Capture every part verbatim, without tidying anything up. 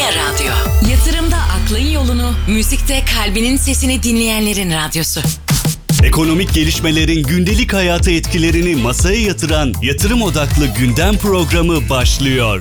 Kafa Radyo. Yatırımda aklın yolunu, müzikte kalbinin sesini dinleyenlerin radyosu. Ekonomik gelişmelerin gündelik hayata etkilerini masaya yatıran yatırım odaklı gündem programı başlıyor.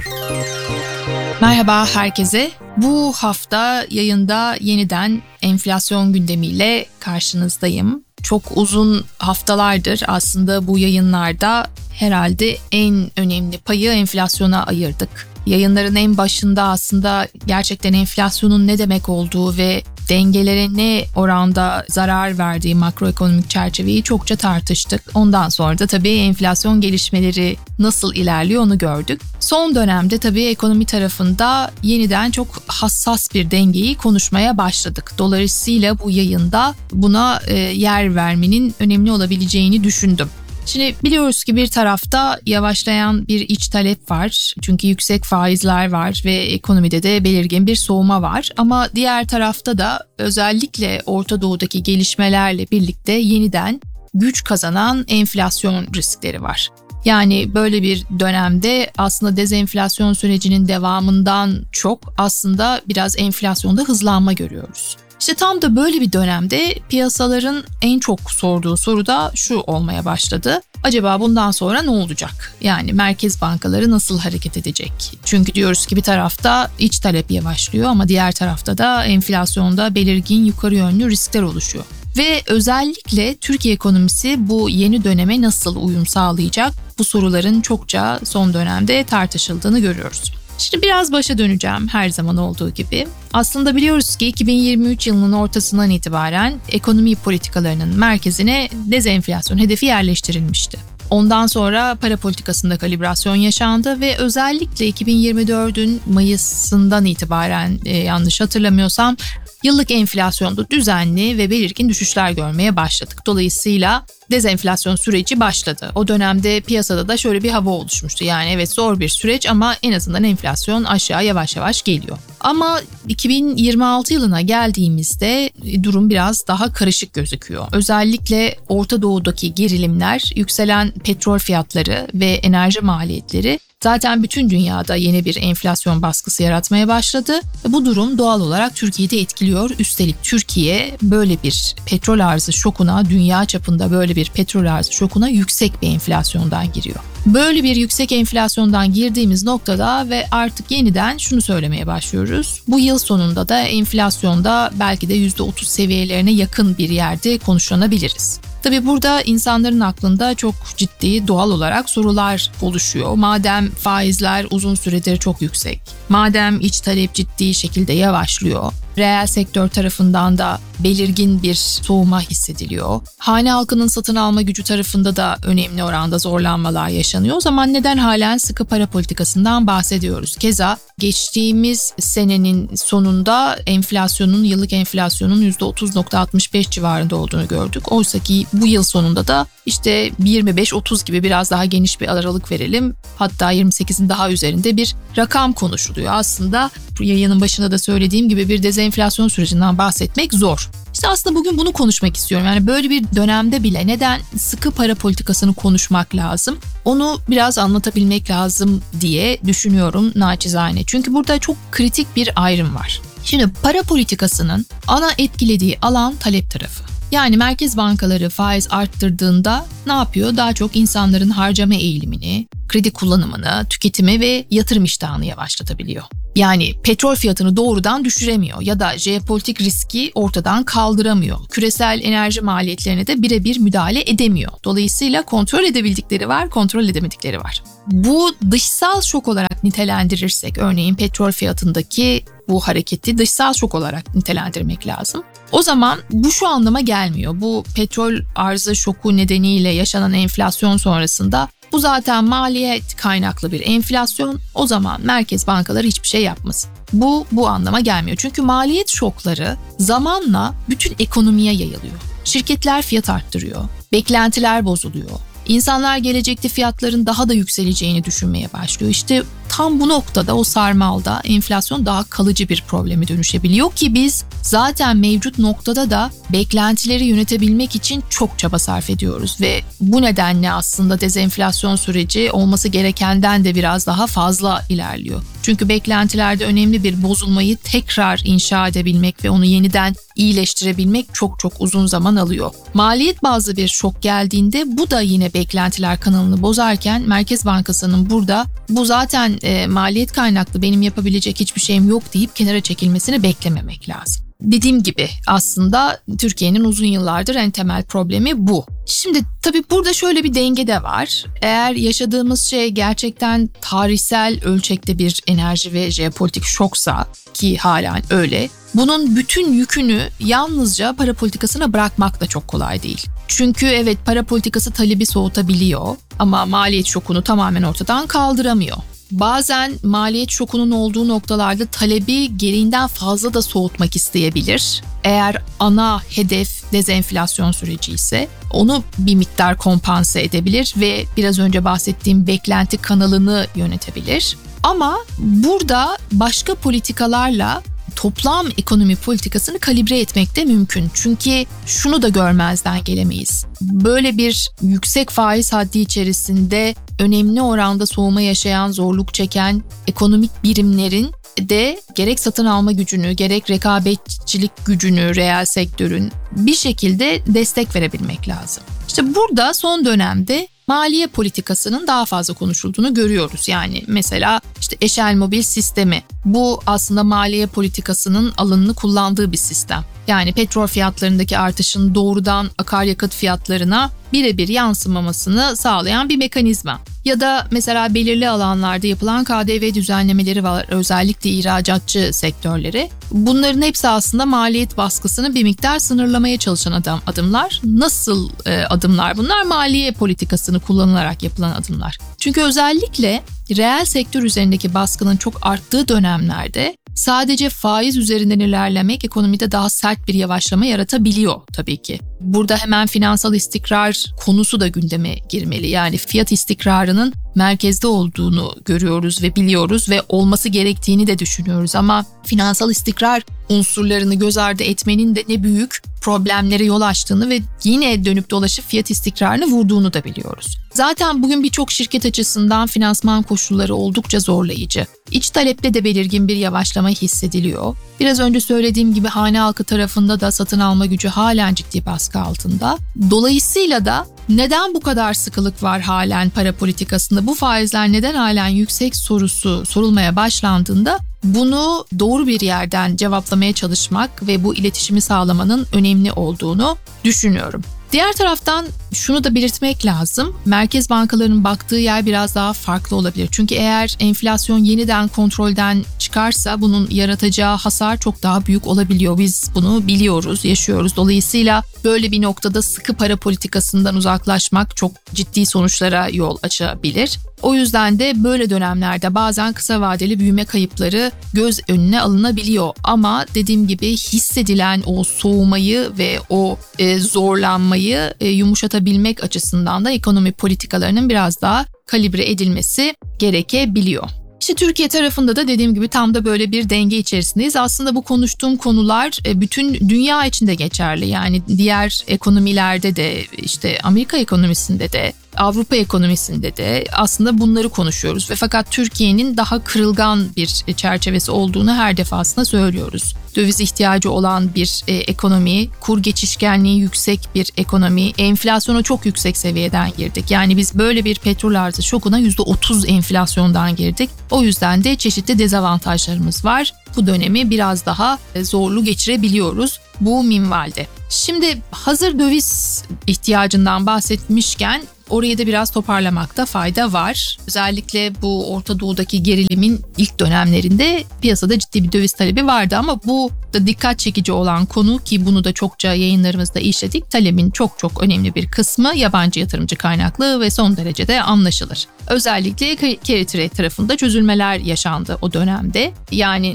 Merhaba herkese. Bu hafta yayında yeniden enflasyon gündemiyle karşınızdayım. Çok uzun haftalardır aslında bu yayınlarda herhalde en önemli payı enflasyona ayırdık. Yayınların en başında aslında gerçekten enflasyonun ne demek olduğu ve dengelere ne oranda zarar verdiği makroekonomik çerçeveyi çokça tartıştık. Ondan sonra da tabii enflasyon gelişmeleri nasıl ilerliyor onu gördük. Son dönemde tabii ekonomi tarafında yeniden çok hassas bir dengeyi konuşmaya başladık. Dolayısıyla bu yayında buna e, yer vermenin önemli olabileceğini düşündüm. Şimdi biliyoruz ki bir tarafta yavaşlayan bir iç talep var. Çünkü yüksek faizler var ve ekonomide de belirgin bir soğuma var. Ama diğer tarafta da özellikle Orta Doğu'daki gelişmelerle birlikte yeniden güç kazanan enflasyon riskleri var. Yani böyle bir dönemde aslında dezenflasyon sürecinin devamından çok aslında biraz enflasyonda hızlanma görüyoruz. İşte tam da böyle bir dönemde piyasaların en çok sorduğu soru da şu olmaya başladı. Acaba bundan sonra ne olacak? Yani merkez bankaları nasıl hareket edecek? Çünkü diyoruz ki bir tarafta iç talep yavaşlıyor ama diğer tarafta da enflasyonda belirgin yukarı yönlü riskler oluşuyor. Ve özellikle Türkiye ekonomisi bu yeni döneme nasıl uyum sağlayacak? Bu soruların çokça son dönemde tartışıldığını görüyoruz. Şimdi biraz başa döneceğim her zaman olduğu gibi. Aslında biliyoruz ki iki bin yirmi üç yılının ortasından itibaren ekonomi politikalarının merkezine dezenflasyon hedefi yerleştirilmişti. Ondan sonra para politikasında kalibrasyon yaşandı ve özellikle iki bin yirmi dördün Mayıs'ından itibaren e, yanlış hatırlamıyorsam yıllık enflasyonda düzenli ve belirgin düşüşler görmeye başladık. Dolayısıyla dezenflasyon süreci başladı. O dönemde piyasada da şöyle bir hava oluşmuştu. Yani evet zor bir süreç ama en azından enflasyon aşağı yavaş yavaş geliyor. Ama iki bin yirmi altı yılına geldiğimizde durum biraz daha karışık gözüküyor. Özellikle Orta Doğu'daki gerilimler, yükselen petrol fiyatları ve enerji maliyetleri zaten bütün dünyada yeni bir enflasyon baskısı yaratmaya başladı. Bu durum doğal olarak Türkiye'de etkiliyor. Üstelik Türkiye böyle bir petrol arzı şokuna, dünya çapında böyle bir petrol arzı şokuna yüksek bir enflasyondan giriyor. Böyle bir yüksek enflasyondan girdiğimiz noktada ve artık yeniden şunu söylemeye başlıyoruz. Bu yıl sonunda da enflasyonda belki de yüzde otuz seviyelerine yakın bir yerde konuşlanabiliriz. Tabii burada insanların aklında çok ciddi doğal olarak sorular oluşuyor. Madem faizler uzun süredir çok yüksek, madem iç talep ciddi şekilde yavaşlıyor, reel sektör tarafından da belirgin bir soğuma hissediliyor. Hane halkının satın alma gücü tarafında da önemli oranda zorlanmalar yaşanıyor. O zaman neden halen sıkı para politikasından bahsediyoruz? Keza geçtiğimiz senenin sonunda enflasyonun, yıllık enflasyonun yüzde otuz virgül altmış beş civarında olduğunu gördük. Oysa ki bu yıl sonunda da işte yirmi beş otuz gibi biraz daha geniş bir aralık verelim. Hatta yirmi sekizin daha üzerinde bir rakam konuşuluyor. Aslında yayının başında da söylediğim gibi bir dezenflasyon sürecinden bahsetmek zor. İşte aslında bugün bunu konuşmak istiyorum. Yani böyle bir dönemde bile neden sıkı para politikasını konuşmak lazım? Onu biraz anlatabilmek lazım diye düşünüyorum naçizane. Çünkü burada çok kritik bir ayrım var. Şimdi para politikasının ana etkilediği alan talep tarafı. Yani merkez bankaları faiz arttırdığında ne yapıyor? Daha çok insanların harcama eğilimini, kredi kullanımını, tüketimi ve yatırım iştahını yavaşlatabiliyor. Yani petrol fiyatını doğrudan düşüremiyor ya da jeopolitik riski ortadan kaldıramıyor. Küresel enerji maliyetlerine de birebir müdahale edemiyor. Dolayısıyla kontrol edebildikleri var, kontrol edemedikleri var. Bu dışsal şok olarak nitelendirirsek, örneğin petrol fiyatındaki bu hareketi dışsal şok olarak nitelendirmek lazım. O zaman bu şu anlama gelmiyor. Bu petrol arzı şoku nedeniyle yaşanan enflasyon sonrasında bu zaten maliyet kaynaklı bir enflasyon. O zaman merkez bankaları hiçbir şey yapmasın. Bu bu anlama gelmiyor. Çünkü maliyet şokları zamanla bütün ekonomiye yayılıyor. Şirketler fiyat arttırıyor. Beklentiler bozuluyor. İnsanlar gelecekte fiyatların daha da yükseleceğini düşünmeye başlıyor. İşte tam bu noktada, o sarmalda enflasyon daha kalıcı bir probleme dönüşebiliyor ki biz zaten mevcut noktada da beklentileri yönetebilmek için çok çaba sarf ediyoruz ve bu nedenle aslında dezenflasyon süreci olması gerekenden de biraz daha fazla ilerliyor. Çünkü beklentilerde önemli bir bozulmayı tekrar inşa edebilmek ve onu yeniden iyileştirebilmek çok çok uzun zaman alıyor. Maliyet bazlı bir şok geldiğinde bu da yine beklentiler kanalını bozarken Merkez Bankası'nın burada bu zaten e, maliyet kaynaklı, benim yapabilecek hiçbir şeyim yok deyip kenara çekilmesini beklememek lazım. Dediğim gibi aslında Türkiye'nin uzun yıllardır en temel problemi bu. Şimdi tabii burada şöyle bir denge de var. Eğer yaşadığımız şey gerçekten tarihsel ölçekte bir enerji ve jeopolitik şoksa, ki halen öyle, bunun bütün yükünü yalnızca para politikasına bırakmak da çok kolay değil. Çünkü evet, para politikası talebi soğutabiliyor ama maliyet şokunu tamamen ortadan kaldıramıyor. Bazen maliyet şokunun olduğu noktalarda talebi gereğinden fazla da soğutmak isteyebilir. Eğer ana hedef dezenflasyon süreci ise onu bir miktar kompanse edebilir ve biraz önce bahsettiğim beklenti kanalını yönetebilir. Ama burada başka politikalarla toplam ekonomi politikasını kalibre etmek de mümkün. Çünkü şunu da görmezden gelemeyiz. Böyle bir yüksek faiz haddi içerisinde önemli oranda soğuma yaşayan, zorluk çeken ekonomik birimlerin de gerek satın alma gücünü, gerek rekabetçilik gücünü reel sektörün bir şekilde destek verebilmek lazım. İşte burada son dönemde maliye politikasının daha fazla konuşulduğunu görüyoruz. Yani mesela işte eşel mobil sistemi. Bu aslında maliye politikasının alanını kullandığı bir sistem. Yani petrol fiyatlarındaki artışın doğrudan akaryakıt fiyatlarına birebir yansımamasını sağlayan bir mekanizma. Ya da mesela belirli alanlarda yapılan K D V düzenlemeleri var, özellikle ihracatçı sektörleri. Bunların hepsi aslında maliyet baskısını bir miktar sınırlamaya çalışan adım, adımlar. Nasıl e, adımlar bunlar? Maliye politikasını kullanılarak yapılan adımlar. Çünkü özellikle reel sektör üzerindeki baskının çok arttığı dönemlerde sadece faiz üzerinden ilerlemek ekonomide daha sert bir yavaşlama yaratabiliyor tabii ki. Burada hemen finansal istikrar konusu da gündeme girmeli. Yani fiyat istikrarının merkezde olduğunu görüyoruz ve biliyoruz ve olması gerektiğini de düşünüyoruz. Ama finansal istikrar unsurlarını göz ardı etmenin de ne büyük problemlere yol açtığını ve yine dönüp dolaşıp fiyat istikrarını vurduğunu da biliyoruz. Zaten bugün birçok şirket açısından finansman koşulları oldukça zorlayıcı. İç talepte de belirgin bir yavaşlama hissediliyor. Biraz önce söylediğim gibi hane halkı tarafında da satın alma gücü halen ciddi baskı altında. Dolayısıyla da neden bu kadar sıkılık var halen para politikasında, bu faizler neden halen yüksek sorusu sorulmaya başlandığında bunu doğru bir yerden cevaplamaya çalışmak ve bu iletişimi sağlamanın önemli olduğunu düşünüyorum. Diğer taraftan şunu da belirtmek lazım. Merkez bankalarının baktığı yer biraz daha farklı olabilir. Çünkü eğer enflasyon yeniden kontrolden çıkarsa bunun yaratacağı hasar çok daha büyük olabiliyor. Biz bunu biliyoruz, yaşıyoruz. Dolayısıyla böyle bir noktada sıkı para politikasından uzaklaşmak çok ciddi sonuçlara yol açabilir. O yüzden de böyle dönemlerde bazen kısa vadeli büyüme kayıpları göz önüne alınabiliyor. Ama dediğim gibi hissedilen o soğumayı ve o e, zorlanmayı e, yumuşatabilmek açısından da ekonomi politikalarının biraz daha kalibre edilmesi gerekebiliyor. İşte Türkiye tarafında da dediğim gibi tam da böyle bir denge içerisindeyiz. Aslında bu konuştuğum konular bütün dünya için de geçerli. Yani diğer ekonomilerde de, işte Amerika ekonomisinde de, Avrupa ekonomisinde de aslında bunları konuşuyoruz ve fakat Türkiye'nin daha kırılgan bir çerçevesi olduğunu her defasında söylüyoruz. Döviz ihtiyacı olan bir e, ekonomi, kur geçişkenliği yüksek bir ekonomi, enflasyona çok yüksek seviyeden girdik. Yani biz böyle bir petrol arzı şokuna yüzde otuz enflasyondan girdik. O yüzden de çeşitli dezavantajlarımız var. Bu dönemi biraz daha zorlu geçirebiliyoruz bu minvalde. Şimdi hazır döviz ihtiyacından bahsetmişken orayı da biraz toparlamakta fayda var. Özellikle bu Orta Doğu'daki gerilimin ilk dönemlerinde piyasada ciddi bir döviz talebi vardı ama bu da dikkat çekici olan konu, ki bunu da çokça yayınlarımızda işledik. Talebin çok çok önemli bir kısmı yabancı yatırımcı kaynaklı ve son derece de anlaşılır. Özellikle carry trade tarafında çözülmeler yaşandı o dönemde. Yani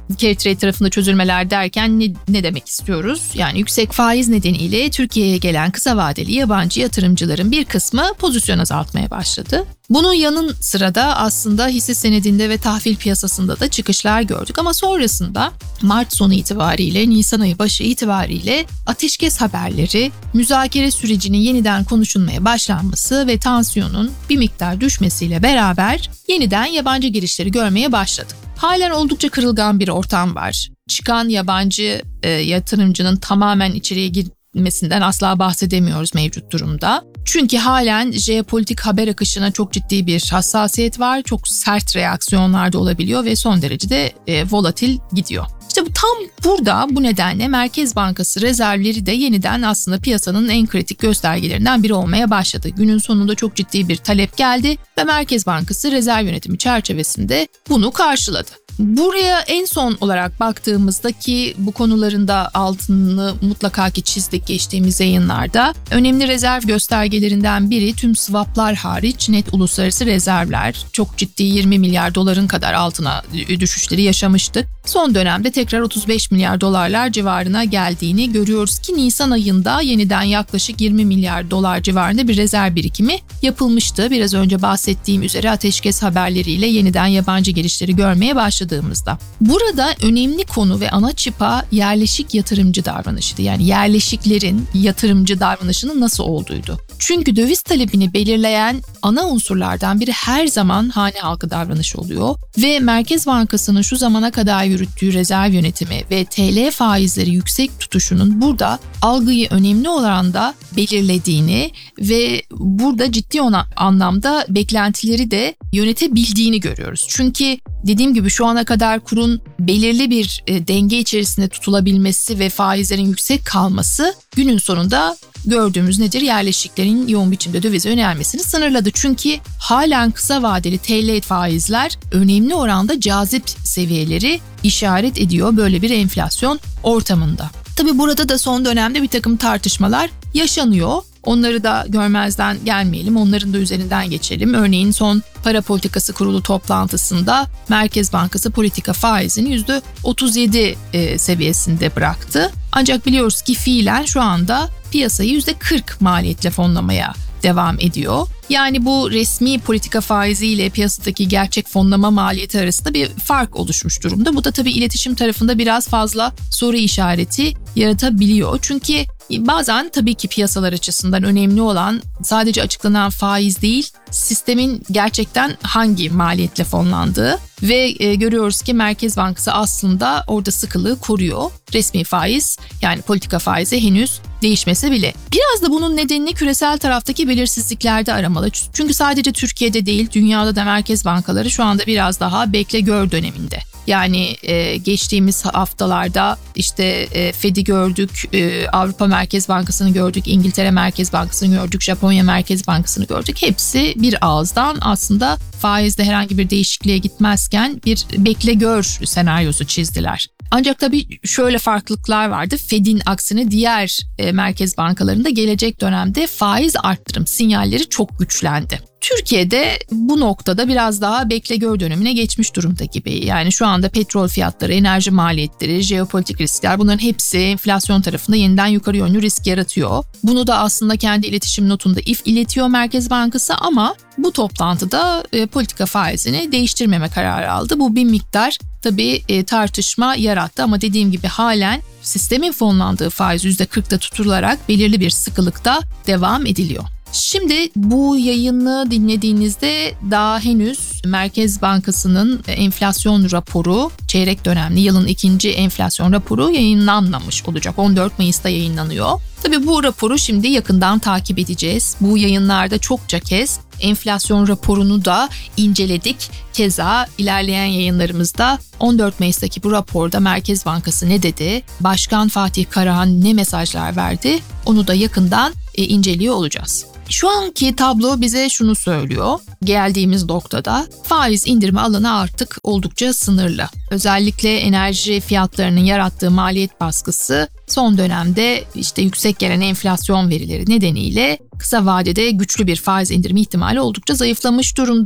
carry trade tarafında çözülmeler derken ne, ne demek istiyoruz? Yani yüksek faiz nedeniyle Türkiye'ye gelen kısa vadeli yabancı yatırımcıların bir kısmı pozisyon azaltmaya başladı. Bunun yanı sıra da aslında hisse senedinde ve tahvil piyasasında da çıkışlar gördük ama sonrasında Mart sonu itibariyle, Nisan ayı başı itibariyle ateşkes haberleri, müzakere sürecinin yeniden konuşulmaya başlanması ve tansiyonun bir miktar düşmesiyle beraber yeniden yabancı girişleri görmeye başladık. Halen oldukça kırılgan bir ortam var. Çıkan yabancı e, yatırımcının tamamen içeriye girmesinden asla bahsedemiyoruz mevcut durumda. Çünkü halen jeopolitik haber akışına çok ciddi bir hassasiyet var. Çok sert reaksiyonlar da olabiliyor ve son derece de e, volatil gidiyor. İşte bu tam burada bu nedenle Merkez Bankası rezervleri de yeniden aslında piyasanın en kritik göstergelerinden biri olmaya başladı. Günün sonunda çok ciddi bir talep geldi ve Merkez Bankası rezerv yönetimi çerçevesinde bunu karşıladı. Buraya en son olarak baktığımızda ki bu konuların da altını mutlaka ki çizdik geçtiğimiz yayınlarda. Önemli rezerv göstergelerinden biri tüm swaplar hariç net uluslararası rezervler. Çok ciddi yirmi milyar doların kadar altına düşüşleri yaşamıştık. Son dönemde tekrar otuz beş milyar dolarlar civarına geldiğini görüyoruz ki Nisan ayında yeniden yaklaşık yirmi milyar dolar civarında bir rezerv birikimi yapılmıştı. Biraz önce bahsettiğim üzere ateşkes haberleriyle yeniden yabancı girişleri görmeye başladığımızda. Burada önemli konu ve ana çıpa yerleşik yatırımcı davranışıydı. Yani yerleşiklerin yatırımcı davranışının nasıl olduğuydu. Çünkü döviz talebini belirleyen ana unsurlardan biri her zaman hane halkı davranışı oluyor ve Merkez Bankası'nın şu zamana kadar yürüttüğü rezerv yönetimi ve T L faizleri yüksek tutuşunun burada algıyı önemli oranda belirlediğini ve burada ciddi ona anlamda beklentileri de yönetebildiğini görüyoruz. Çünkü dediğim gibi şu ana kadar kurun belirli bir e, denge içerisinde tutulabilmesi ve faizlerin yüksek kalması günün sonunda gördüğümüz nedir? Yerleşiklerin yoğun biçimde dövize yönelmesini sınırladı. Çünkü halen kısa vadeli T L faizler önemli oranda cazip seviyeleri işaret ediyor böyle bir enflasyon ortamında. Tabii burada da son dönemde bir takım tartışmalar yaşanıyor. Onları da görmezden gelmeyelim, onların da üzerinden geçelim. Örneğin son Para Politikası Kurulu toplantısında Merkez Bankası politika faizini yüzde otuz yedi e, seviyesinde bıraktı. Ancak biliyoruz ki fiilen şu anda piyasayı yüzde kırk maliyetle fonlamaya devam ediyor. Yani bu resmi politika faizi ile piyasadaki gerçek fonlama maliyeti arasında bir fark oluşmuş durumda. Bu da tabii iletişim tarafında biraz fazla soru işareti yaratabiliyor. Çünkü bazen tabii ki piyasalar açısından önemli olan sadece açıklanan faiz değil, sistemin gerçekten hangi maliyetle fonlandığı ve e, görüyoruz ki Merkez Bankası aslında orada sıkılığı koruyor. Resmi faiz yani politika faizi henüz değişmese bile. Biraz da bunun nedenini küresel taraftaki belirsizliklerde aramalı. Çünkü sadece Türkiye'de değil, dünyada da merkez bankaları şu anda biraz daha bekle gör döneminde. Yani e, geçtiğimiz haftalarda işte e, Fed'i gördük, e, Avrupa Merkez Bankası'nı gördük, İngiltere Merkez Bankası'nı gördük, Japonya Merkez Bankası'nı gördük. Hepsi bir ağızdan aslında faizde herhangi bir değişikliğe gitmezken bir bekle gör senaryosu çizdiler. Ancak tabii şöyle farklılıklar vardı. Fed'in aksine diğer e, merkez bankalarında gelecek dönemde faiz arttırım sinyalleri çok güçlendi. Türkiye'de bu noktada biraz daha bekle gör dönemine geçmiş durumda gibi. Yani şu anda petrol fiyatları, enerji maliyetleri, jeopolitik riskler bunların hepsi enflasyon tarafında yeniden yukarı yönlü risk yaratıyor. Bunu da aslında kendi iletişim notunda if iletiyor Merkez Bankası ama bu toplantıda e, politika faizini değiştirmeme kararı aldı. Bu bir miktar tabii e, tartışma yarattı ama dediğim gibi halen sistemin fonlandığı faiz yüzde kırkta tutularak belirli bir sıkılıkta devam ediliyor. Şimdi bu yayını dinlediğinizde daha henüz Merkez Bankası'nın enflasyon raporu, çeyrek dönemli yılın ikinci enflasyon raporu yayınlanmamış olacak. on dört Mayıs'ta yayınlanıyor. Tabii bu raporu şimdi yakından takip edeceğiz. Bu yayınlarda çokça kez enflasyon raporunu da inceledik. Keza ilerleyen yayınlarımızda on dört Mayıs'taki bu raporda Merkez Bankası ne dedi? Başkan Fatih Karahan ne mesajlar verdi? Onu da yakından e, inceliyor olacağız. Şu anki tablo bize şunu söylüyor. Geldiğimiz noktada faiz indirme alanı artık oldukça sınırlı. Özellikle enerji fiyatlarının yarattığı maliyet baskısı son dönemde işte yüksek gelen enflasyon verileri nedeniyle kısa vadede güçlü bir faiz indirme ihtimali oldukça zayıflamış durumda.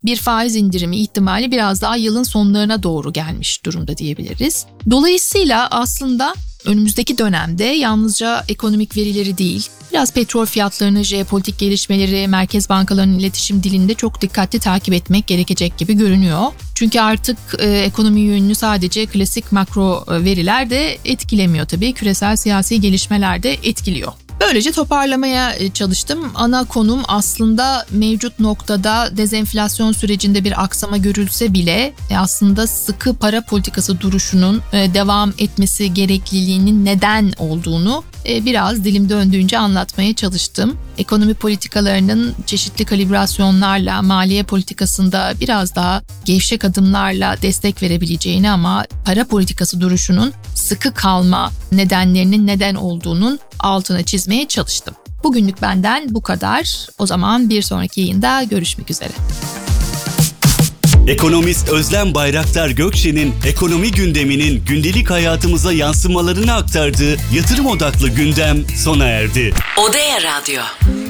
bir faiz indirimi ihtimali biraz daha yılın sonlarına doğru gelmiş durumda diyebiliriz. Dolayısıyla aslında önümüzdeki dönemde yalnızca ekonomik verileri değil, biraz petrol fiyatlarını, jeopolitik gelişmeleri, merkez bankalarının iletişim dilinde çok dikkatli takip etmek gerekecek gibi görünüyor. Çünkü artık e, ekonomi yönünü sadece klasik makro veriler de etkilemiyor tabii. Küresel siyasi gelişmeler de etkiliyor. Böylece toparlamaya çalıştım. Ana konum aslında mevcut noktada dezenflasyon sürecinde bir aksama görülse bile aslında sıkı para politikası duruşunun devam etmesi gerekliliğinin neden olduğunu biraz dilim döndüğünce anlatmaya çalıştım. Ekonomi politikalarının çeşitli kalibrasyonlarla, maliye politikasında biraz daha gevşek adımlarla destek verebileceğini ama para politikası duruşunun sıkı kalma nedenlerinin neden olduğunun altına çizmeye çalıştım. Bugünlük benden bu kadar. O zaman bir sonraki yayında görüşmek üzere. Ekonomist Özlem Bayraktar Gökçe'nin ekonomi gündeminin gündelik hayatımıza yansımalarını aktardığı yatırım odaklı gündem sona erdi. Odea Radyo.